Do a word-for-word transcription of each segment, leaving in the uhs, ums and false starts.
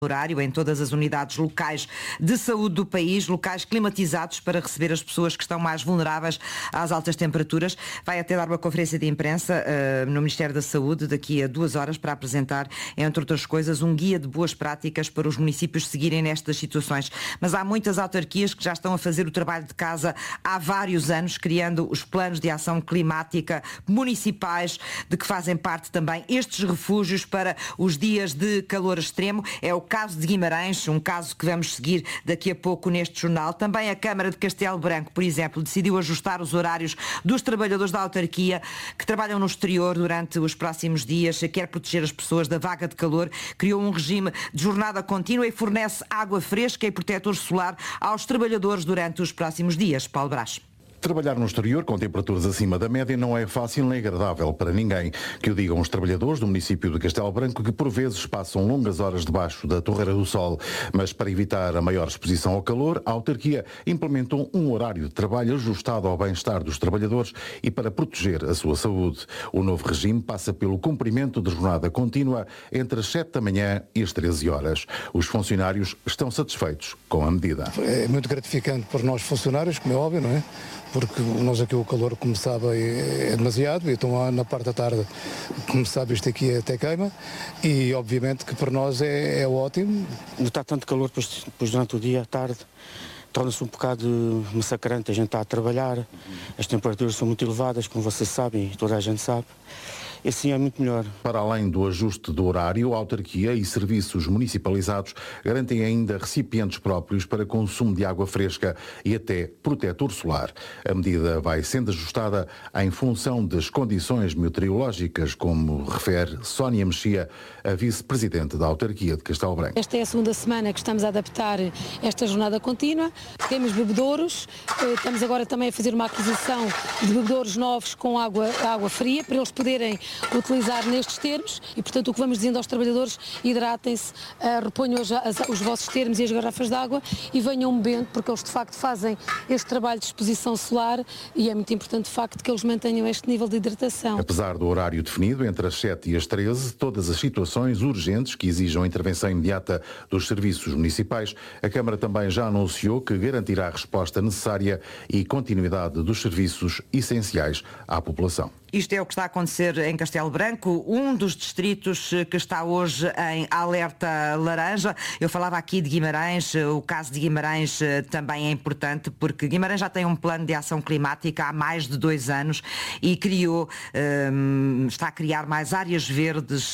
horário em todas as unidades locais de saúde do país, locais climatizados para receber as pessoas que estão mais vulneráveis às altas temperaturas. Vai até dar uma conferência de imprensa uh, no Ministério da Saúde daqui a duas horas para apresentar, entre outras coisas, um guia de boas práticas para os municípios seguirem nestas situações. Mas há muitas autarquias que já estão a fazer o trabalho de casa há vários anos, criando os planos de ação climática municipais, de que fazem parte também estes refúgios para os dias de calor extremo. É o caso de Guimarães, um caso que vamos seguir daqui a pouco neste jornal. Também a Câmara de Castelo Branco, por exemplo, decidiu ajustar os horários dos trabalhadores da autarquia que trabalham no exterior durante os próximos dias, quer proteger as pessoas da vaga de calor, criou um regime de jornada contínua e fornece água fresca e protetor solar aos trabalhadores durante os próximos dias. Paulo Brás. Trabalhar no exterior com temperaturas acima da média não é fácil nem agradável para ninguém. Que o digam os trabalhadores do município de Castelo Branco, que por vezes passam longas horas debaixo da torreira do sol. Mas para evitar a maior exposição ao calor, a autarquia implementou um horário de trabalho ajustado ao bem-estar dos trabalhadores e para proteger a sua saúde. O novo regime passa pelo cumprimento de jornada contínua entre as sete da manhã e as treze horas. Os funcionários estão satisfeitos com a medida. É muito gratificante para nós funcionários, como é óbvio, não é? Porque nós aqui o calor, como sabe, é demasiado, e então na parte da tarde, como sabe, isto aqui até queima, e obviamente que para nós é, é ótimo. Está tanto calor depois, depois durante o dia, à tarde, torna-se um bocado massacrante, a gente está a trabalhar, as temperaturas são muito elevadas, como vocês sabem, e toda a gente sabe. E assim é muito melhor. Para além do ajuste do horário, a autarquia e serviços municipalizados garantem ainda recipientes próprios para consumo de água fresca e até protetor solar. A medida vai sendo ajustada em função das condições meteorológicas, como refere Sónia Mexia, a vice-presidente da autarquia de Castelo Branco. Esta é a segunda semana que estamos a adaptar esta jornada contínua. Temos bebedouros, estamos agora também a fazer uma aquisição de bebedouros novos com água, água fria, para eles poderem utilizar nestes termos, e portanto o que vamos dizendo aos trabalhadores: hidratem-se, uh, reponham os, as, os vossos termos e as garrafas de água e venham bebendo, porque eles de facto fazem este trabalho de exposição solar e é muito importante de facto que eles mantenham este nível de hidratação. Apesar do horário definido entre as sete e as treze, todas as situações urgentes que exijam intervenção imediata dos serviços municipais, a Câmara também já anunciou que garantirá a resposta necessária e continuidade dos serviços essenciais à população. Isto é o que está a acontecer em Castelo Branco, um dos distritos que está hoje em alerta laranja. Eu falava aqui de Guimarães, o caso de Guimarães também é importante, porque Guimarães já tem um plano de ação climática há mais de dois anos e criou, um, está a criar mais áreas verdes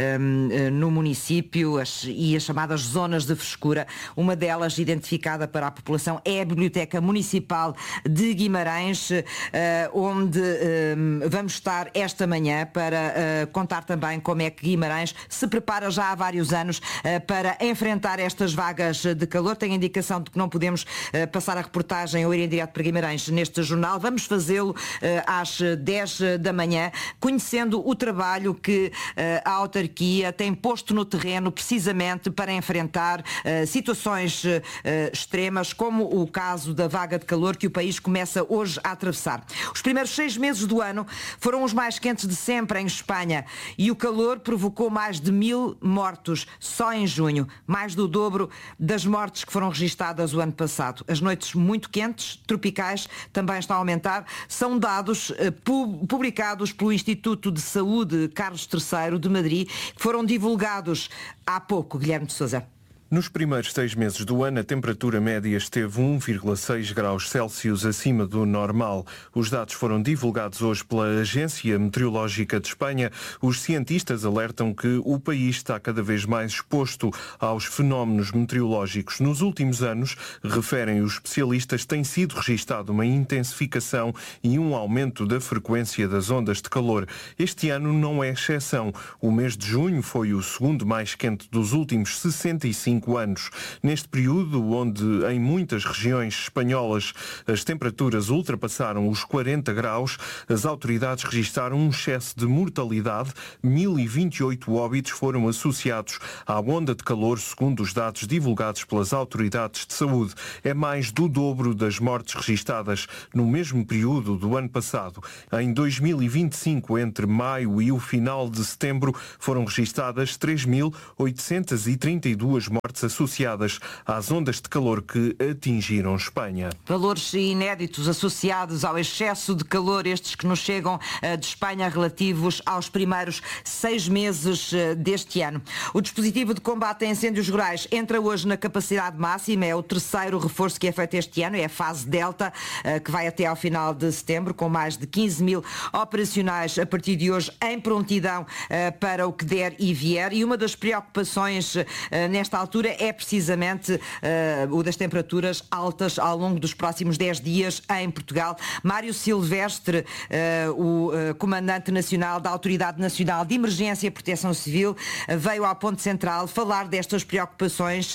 um, no município as, e as chamadas zonas de frescura. Uma delas, identificada para a população, é a Biblioteca Municipal de Guimarães, uh, onde um, vamos estar esta manhã para uh, contar também como é que Guimarães se prepara já há vários anos uh, para enfrentar estas vagas de calor. Tenho a indicação de que não podemos uh, passar a reportagem ou ir em direto para Guimarães neste jornal. Vamos fazê-lo uh, às dez da manhã, conhecendo o trabalho que uh, a autarquia tem posto no terreno precisamente para enfrentar uh, situações uh, extremas, como o caso da vaga de calor que o país começa hoje a atravessar. Os primeiros seis meses do ano foram os mais quentes de sempre em Espanha e o calor provocou mais de mil mortos só em junho, mais do dobro das mortes que foram registadas o ano passado. As noites muito quentes, tropicais, também estão a aumentar. São dados eh, publicados pelo Instituto de Saúde Carlos terceiro de Madrid, que foram divulgados há pouco. Guilherme de Sousa. Nos primeiros seis meses do ano, a temperatura média esteve um vírgula seis graus Celsius acima do normal. Os dados foram divulgados hoje pela Agência Meteorológica de Espanha. Os cientistas alertam que o país está cada vez mais exposto aos fenómenos meteorológicos. Nos últimos anos, referem os especialistas, tem sido registado uma intensificação e um aumento da frequência das ondas de calor. Este ano não é exceção. O mês de junho foi o segundo mais quente dos últimos sessenta e cinco cinco anos. Neste período, onde em muitas regiões espanholas as temperaturas ultrapassaram os quarenta graus, as autoridades registaram um excesso de mortalidade. mil e vinte e oito óbitos foram associados à onda de calor, segundo os dados divulgados pelas autoridades de saúde. É mais do dobro das mortes registadas no mesmo período do ano passado. Em dois mil e vinte e cinco, entre maio e o final de setembro, foram registadas três mil oitocentas e trinta e duas mortes associadas às ondas de calor que atingiram Espanha. Valores inéditos associados ao excesso de calor, estes que nos chegam de Espanha, relativos aos primeiros seis meses deste ano. O dispositivo de combate a incêndios rurais entra hoje na capacidade máxima, é o terceiro reforço que é feito este ano, é a fase Delta, que vai até ao final de setembro, com mais de quinze mil operacionais a partir de hoje em prontidão para o que der e vier. E uma das preocupações nesta altura é precisamente o das temperaturas altas ao longo dos próximos dez dias em Portugal. Mário Silvestre, o comandante nacional da Autoridade Nacional de Emergência e Proteção Civil, veio ao ponto central falar destas preocupações.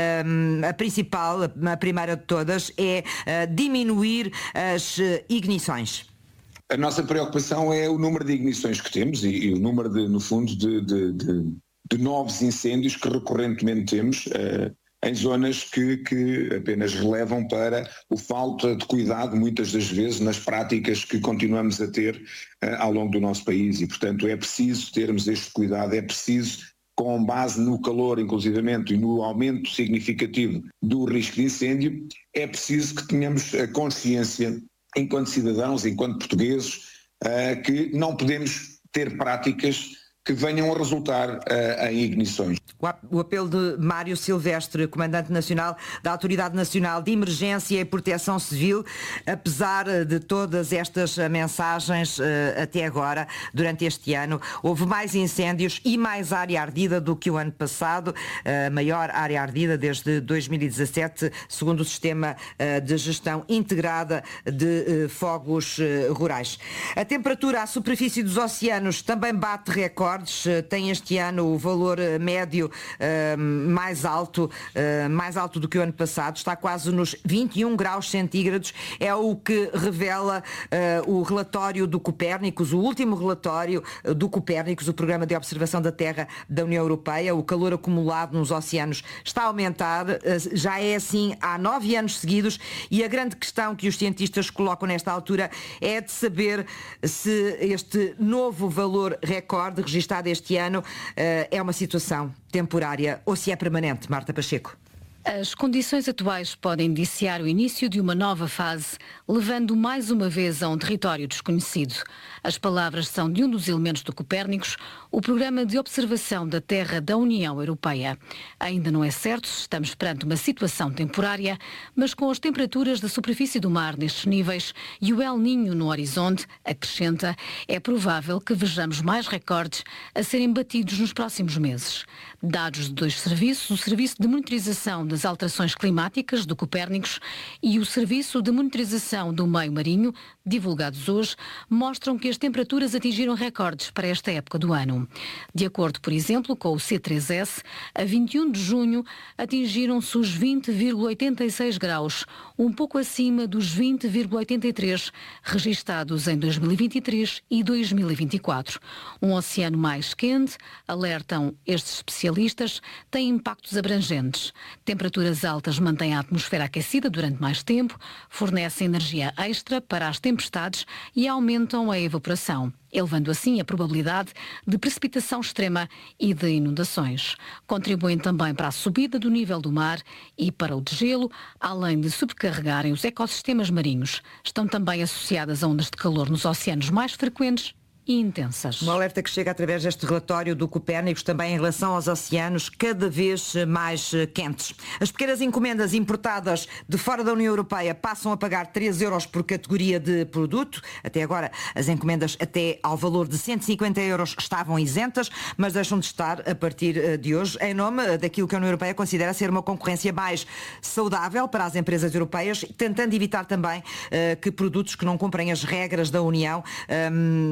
A principal, a primeira de todas, é diminuir as ignições. A nossa preocupação é o número de ignições que temos e, e o número, de, no fundo, de, de, de, de novos incêndios que recorrentemente temos uh, em zonas que, que apenas relevam para o falta de cuidado, muitas das vezes, nas práticas que continuamos a ter uh, ao longo do nosso país. E, portanto, é preciso termos este cuidado, é preciso, com base no calor, inclusivamente, e no aumento significativo do risco de incêndio, é preciso que tenhamos a consciência, enquanto cidadãos, enquanto portugueses, uh, que não podemos ter práticas que venham a resultar uh, em ignições. O apelo de Mário Silvestre, comandante nacional da Autoridade Nacional de Emergência e Proteção Civil. Apesar de todas estas mensagens uh, até agora, durante este ano, houve mais incêndios e mais área ardida do que o ano passado, a uh, maior área ardida desde dois mil e dezassete, segundo o Sistema uh, de Gestão Integrada de uh, Fogos uh, Rurais. A temperatura à superfície dos oceanos também bate recordes. Tem este ano o valor médio uh, mais alto, uh, mais alto do que o ano passado, está quase nos vinte e um graus centígrados, é o que revela uh, o relatório do Copérnicos, o último relatório do Copérnicos, o Programa de Observação da Terra da União Europeia. O calor acumulado nos oceanos está a aumentar, uh, já é assim há nove anos seguidos, e a grande questão que os cientistas colocam nesta altura é de saber se este novo valor recorde registado este ano é uma situação temporária ou se é permanente. Marta Pacheco. As condições atuais podem indiciar o início de uma nova fase, levando mais uma vez a um território desconhecido. As palavras são de um dos elementos do Copérnicos, o Programa de Observação da Terra da União Europeia. Ainda não é certo se estamos perante uma situação temporária, mas com as temperaturas da superfície do mar nestes níveis e o El Niño no horizonte, acrescenta, é provável que vejamos mais recordes a serem batidos nos próximos meses. Dados de dois serviços, o Serviço de Monitorização das Alterações Climáticas do Copérnicos e o Serviço de Monitorização do Meio Marinho, divulgados hoje, mostram que as temperaturas atingiram recordes para esta época do ano. De acordo, por exemplo, com o C três S, a vinte e um de junho atingiram-se os vinte vírgula oitenta e seis graus, um pouco acima dos vinte vírgula oitenta e três registados em dois mil e vinte e três e dois mil e vinte e quatro. Um oceano mais quente, alertam estes especialistas, tem impactos abrangentes. Temperaturas altas mantêm a atmosfera aquecida durante mais tempo, fornecem energia extra para as tempestades e aumentam a evaporação, elevando assim a probabilidade de precipitação extrema e de inundações. Contribuem também para a subida do nível do mar e para o degelo, além de sobrecarregarem os ecossistemas marinhos. Estão também associadas a ondas de calor nos oceanos mais frequentes e intensas. Um alerta que chega através deste relatório do Copérnicos também em relação aos oceanos cada vez mais quentes. As pequenas encomendas importadas de fora da União Europeia passam a pagar três euros por categoria de produto. Até agora as encomendas até ao valor de cento e cinquenta euros estavam isentas, mas deixam de estar a partir de hoje, em nome daquilo que a União Europeia considera ser uma concorrência mais saudável para as empresas europeias, tentando evitar também uh, que produtos que não cumprem as regras da União um, não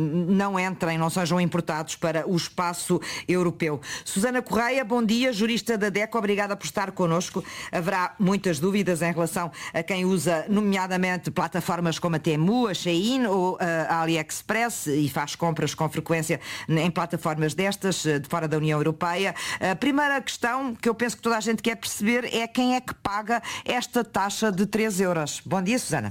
não entrem, não sejam importados para o espaço europeu. Susana Correia, bom dia, jurista da DECO, obrigada por estar connosco. Haverá muitas dúvidas em relação a quem usa, nomeadamente, plataformas como a Temu, a Shein ou a AliExpress e faz compras com frequência em plataformas destas, de fora da União Europeia. A primeira questão que eu penso que toda a gente quer perceber é quem é que paga esta taxa de três euros. Bom dia, Susana.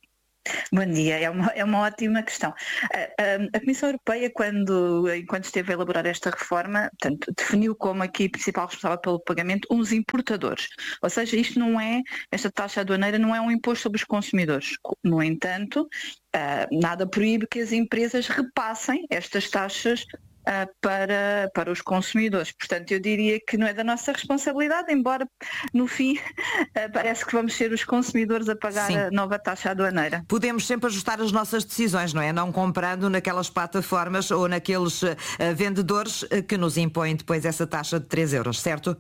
Bom dia, é uma, é uma ótima questão. A, a, a Comissão Europeia, quando, enquanto esteve a elaborar esta reforma, portanto, definiu como aqui principal responsável pelo pagamento uns importadores. Ou seja, isto não é, esta taxa aduaneira não é um imposto sobre os consumidores. No entanto, uh, nada proíbe que as empresas repassem estas taxas Uh, para, para os consumidores. Portanto, eu diria que não é da nossa responsabilidade, embora no fim uh, parece que vamos ser os consumidores a pagar Sim. a nova taxa aduaneira. Podemos sempre ajustar as nossas decisões, não é? Não comprando naquelas plataformas ou naqueles uh, vendedores uh, que nos impõem depois essa taxa de três euros, certo?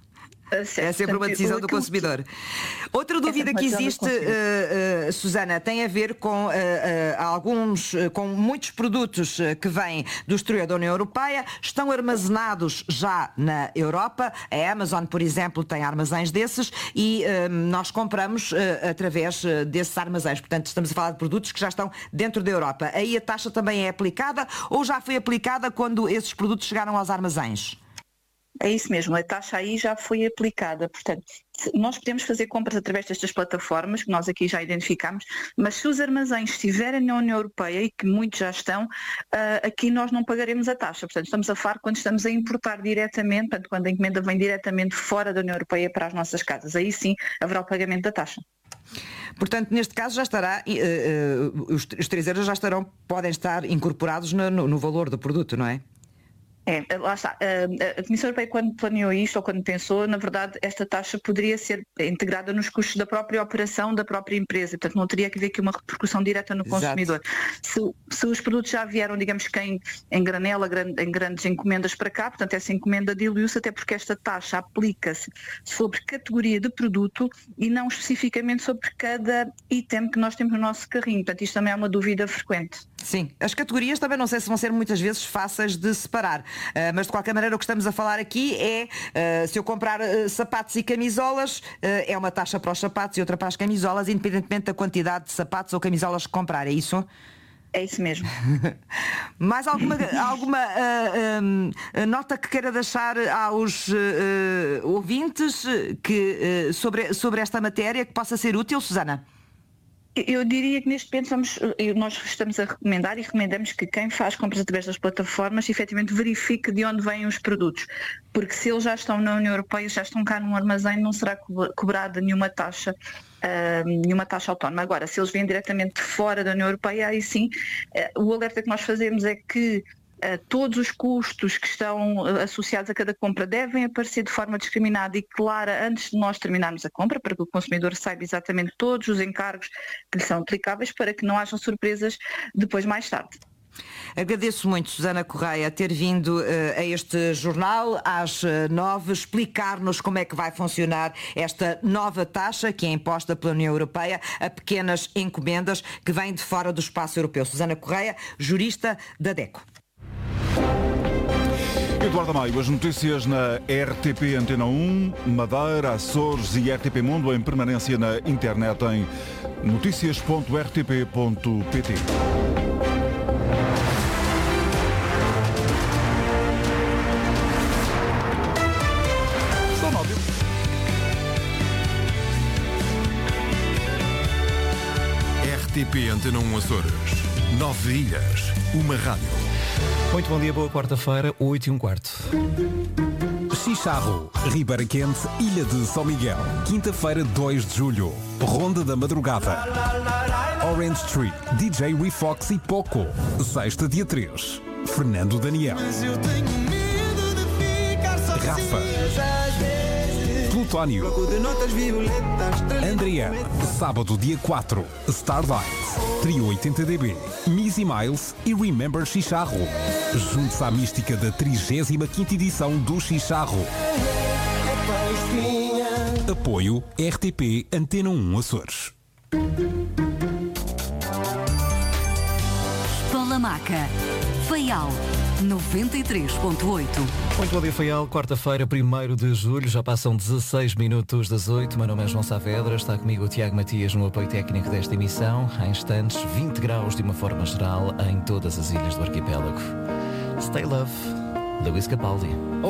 Certo. É sempre uma decisão do consumidor. Outra dúvida que existe, uh, uh, Susana, tem a ver com uh, uh, alguns, uh, com muitos produtos uh, que vêm do exterior da União Europeia, estão armazenados já na Europa. A Amazon, por exemplo, tem armazéns desses e uh, nós compramos uh, através uh, desses armazéns. Portanto, estamos a falar de produtos que já estão dentro da Europa. Aí a taxa também é aplicada ou já foi aplicada quando esses produtos chegaram aos armazéns? É isso mesmo, a taxa aí já foi aplicada, portanto, nós podemos fazer compras através destas plataformas, que nós aqui já identificamos, mas se os armazéns estiverem na União Europeia, e que muitos já estão, uh, aqui nós não pagaremos a taxa, portanto estamos a falar quando estamos a importar diretamente, portanto quando a encomenda vem diretamente fora da União Europeia para as nossas casas, aí sim haverá o pagamento da taxa. Portanto, neste caso já estará, uh, uh, os, os três euros já estarão, podem estar incorporados no, no, no valor do produto, não é? É, lá está. A Comissão Europeia, quando planeou isto ou quando pensou, na verdade, esta taxa poderia ser integrada nos custos da própria operação da própria empresa. Portanto, não teria que haver aqui uma repercussão direta no consumidor. Se, se os produtos já vieram, digamos que em, em granela, em grandes encomendas para cá, portanto, essa encomenda diluiu-se, até porque esta taxa aplica-se sobre categoria de produto e não especificamente sobre cada item que nós temos no nosso carrinho. Portanto, isto também é uma dúvida frequente. Sim, as categorias também não sei se vão ser muitas vezes fáceis de separar, uh, mas de qualquer maneira o que estamos a falar aqui é, uh, se eu comprar uh, sapatos e camisolas, uh, é uma taxa para os sapatos e outra para as camisolas, independentemente da quantidade de sapatos ou camisolas que comprar, é isso? É isso mesmo. Mais alguma, alguma uh, um, nota que queira deixar aos uh, ouvintes que, uh, sobre, sobre esta matéria que possa ser útil, Susana? Eu diria que neste momento vamos, nós estamos a recomendar e recomendamos que quem faz compras através das plataformas efetivamente verifique de onde vêm os produtos, porque se eles já estão na União Europeia, já estão cá num armazém, não será cobrada nenhuma taxa, uh, nenhuma taxa autónoma. Agora, se eles vêm diretamente de fora da União Europeia, aí sim, uh, o alerta que nós fazemos é que Uh, todos os custos que estão uh, associados a cada compra devem aparecer de forma discriminada e clara antes de nós terminarmos a compra, para que o consumidor saiba exatamente todos os encargos que lhe são aplicáveis, para que não hajam surpresas depois mais tarde. Agradeço muito, Susana Correia, ter vindo uh, a este jornal às uh, nove, explicar-nos como é que vai funcionar esta nova taxa que é imposta pela União Europeia a pequenas encomendas que vêm de fora do espaço europeu. Susana Correia, jurista da DECO. Eduardo Maio, as notícias na R T P Antena um, Madeira, Açores e R T P Mundo em permanência na internet em notícias ponto r t p ponto p t. São nove. R T P Antena um Açores. Nove ilhas, uma rádio. Muito bom dia, boa quarta-feira, oito e um quarto. Chicharro, Ribeira Quente, Ilha de São Miguel. Quinta-feira, dois de julho. Ronda da Madrugada. Orange Tree, D J Refox e Poco. Sexta, dia três. Fernando Daniel. Rafa. Plutónio. Andriana. Sábado, dia quatro. Starlight. Trio oitenta D B. Missy Miles e Remember Chicharro. Junte-se à mística da trigésima quinta edição do Chicharro. Apoio R T P Antena um Açores. Spalamaca. Faial noventa e três ponto oito. Muito bom dia, Faial. Quarta-feira, primeiro de julho, já passam dezasseis minutos das oito. Meu nome é João Saavedra, está comigo o Tiago Matias no apoio técnico desta emissão. Há instantes, vinte graus de uma forma geral em todas as ilhas do arquipélago. Stay Love, Luís Capaldi.